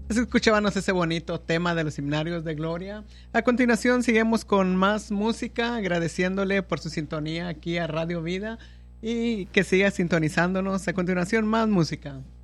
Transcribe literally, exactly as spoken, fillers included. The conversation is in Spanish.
Escuchábamos ese bonito tema de los himnarios de Gloria. A continuación seguimos con más música, agradeciéndole por su sintonía aquí a Radio Vida y que siga sintonizándonos. A continuación más música.